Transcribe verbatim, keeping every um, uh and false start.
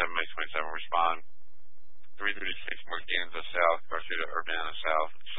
twenty-seven, May twenty-seven, respond. three thirty-six, Morganza South, Garcia Urbana South,